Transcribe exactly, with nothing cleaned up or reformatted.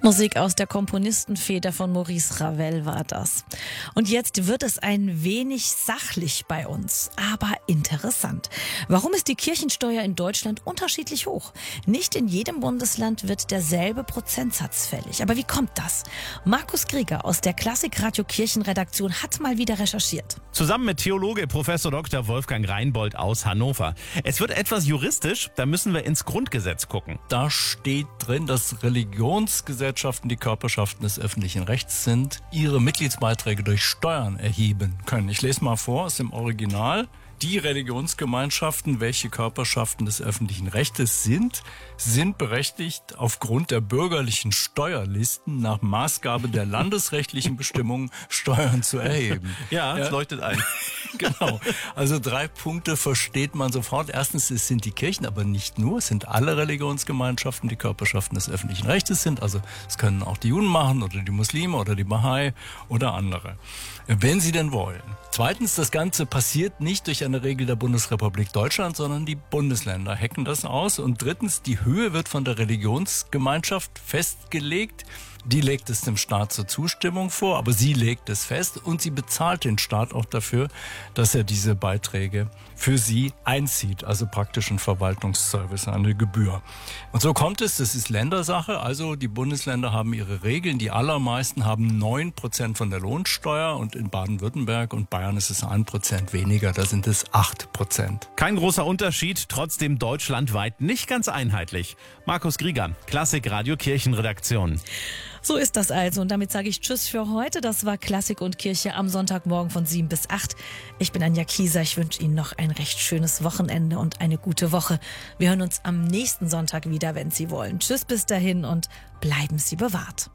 Musik aus der Komponistenfeder von Maurice Ravel war das. Und jetzt wird es ein wenig sachlich bei uns, aber interessant. Warum ist die Kirchensteuer in Deutschland unterschiedlich hoch? Nicht in jedem Bundesland wird derselbe Prozentsatz fällig. Aber wie kommt das? Markus Grieger aus der Klassik-Radio Kirchenredaktion hat mal wieder recherchiert. Zusammen mit Theologe Professor Doktor Wolfgang Reinbold aus Hannover. Es wird etwas juristisch, da müssen wir ins Grundgesetz gucken. Da steht drin, dass Religionsgesellschaften, die Körperschaften des öffentlichen Rechts sind, ihre Mitgliedsbeiträge durch Steuern erheben können. Ich lese mal vor aus dem Original. Die Religionsgemeinschaften, welche Körperschaften des öffentlichen Rechtes sind, sind berechtigt, aufgrund der bürgerlichen Steuerlisten nach Maßgabe der landesrechtlichen Bestimmungen Steuern zu erheben. Ja, das ja. leuchtet ein. Genau. Also drei Punkte versteht man sofort. Erstens, es sind die Kirchen, aber nicht nur. Es sind alle Religionsgemeinschaften, die Körperschaften des öffentlichen Rechtes sind. Also es können auch die Juden machen oder die Muslime oder die Bahai oder andere, wenn sie denn wollen. Zweitens, das Ganze passiert nicht durch eine Regel der Bundesrepublik Deutschland, sondern die Bundesländer hacken das aus. Und drittens, die Höhe wird von der Religionsgemeinschaft festgelegt. Die legt es dem Staat zur Zustimmung vor, aber sie legt es fest und sie bezahlt den Staat auch dafür, dass er diese Beiträge für sie einzieht, also praktisch ein Verwaltungsservice, eine Gebühr. Und so kommt es, das ist Ländersache, also die Bundesländer haben ihre Regeln, die allermeisten haben neun Prozent von der Lohnsteuer und in Baden-Württemberg und Bayern ist es ein Prozent weniger, da sind es acht Prozent. Kein großer Unterschied, trotzdem deutschlandweit nicht ganz einheitlich. Markus Grieger, Klassik Radio Kirchenredaktion. So ist das also. Und damit sage ich Tschüss für heute. Das war Klassik und Kirche am Sonntagmorgen von sieben bis acht. Ich bin Anja Kieser. Ich wünsche Ihnen noch ein recht schönes Wochenende und eine gute Woche. Wir hören uns am nächsten Sonntag wieder, wenn Sie wollen. Tschüss bis dahin und bleiben Sie bewahrt.